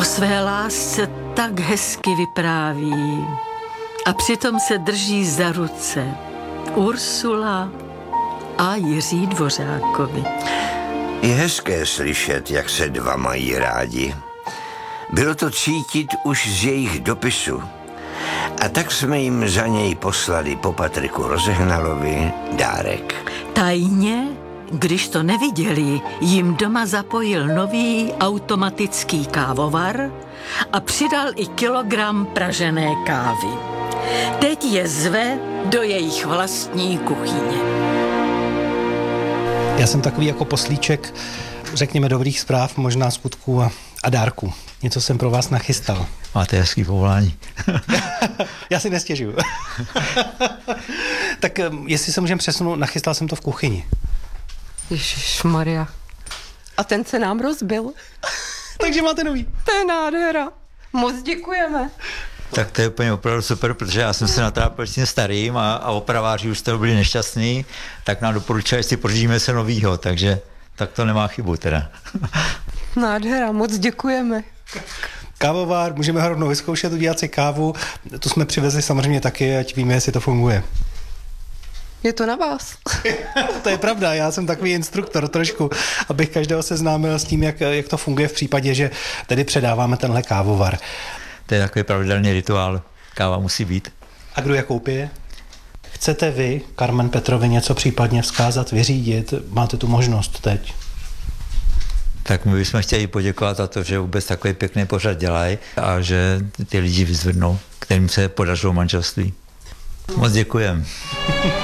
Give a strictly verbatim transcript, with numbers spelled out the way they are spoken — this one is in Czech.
své lásce tak hezky vypráví a přitom se drží za ruce Ursula a Jiří Dvořákovi. Je hezké slyšet, jak se dva mají rádi. Bylo to cítit už z jejich dopisu. A tak jsme jim za něj poslali po Patriku Rozehnalovi dárek. Tajně, když to neviděli, jim doma zapojil nový automatický kávovar a přidal i kilogram pražené kávy. Teď je zve do jejich vlastní kuchyně. Já jsem takový jako poslíček, řekněme, dobrých zpráv, možná skutků a, a dárků. Něco jsem pro vás nachystal. Máte hezký povolání. Já si nestěžuju. Tak jestli se můžeme přesunout, nachystal jsem to v kuchyni. Ježišmarja. A ten se nám rozbil. Takže máte nový. To je nádhera. Moc děkujeme. Tak to je úplně opravdu super, protože já jsem se natrápil s tím starým a, a opraváři už z toho byli nešťastní, tak nám doporučili, jestli pořídíme se novýho, takže tak to nemá chybu teda. Nádhera, moc děkujeme. Kávovár, můžeme ho rovnou vyzkoušet, udělat si kávu. Tu jsme přivezli samozřejmě taky, ať víme, jestli to funguje. Je to na vás. To je pravda, já jsem takový instruktor trošku, abych každého seznámil s tím, jak, jak to funguje v případě, že tedy předáváme tenhle kávovar. To je takový pravidelný rituál. Káva musí být. A kdo je koupí? Chcete vy, Karmen Petrovi, něco případně vzkázat, vyřídit? Máte tu možnost teď. Tak my bychom chtěli poděkovat za to, že vůbec takový pěkný pořad dělají a že ty lidi vyzvednou, kterým se podařilo manželství. Moc děkujeme.